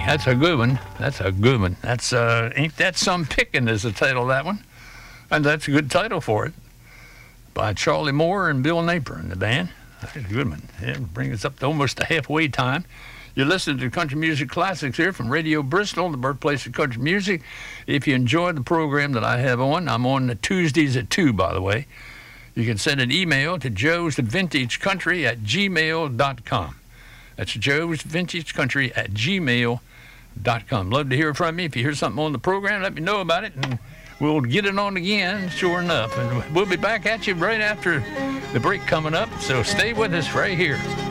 That's a good one. That's a good one. That's Ain't That Some Pickin' is the title of that one. And that's a good title for it. By Charlie Moore and Bill Napier in the band. That's a good one. It brings us up to almost the halfway time. You're listening to Country Music Classics here from Radio Bristol, the birthplace of country music. If you enjoy the program that I have on, I'm on the Tuesdays at 2, by the way. You can send an email to joesvintagecountry@gmail.com. That's joesvintagecountry@gmail.com. Love to hear from you. If you hear something on the program, let me know about it, and we'll get it on again, sure enough. And we'll be back at you right after the break coming up, so stay with us right here.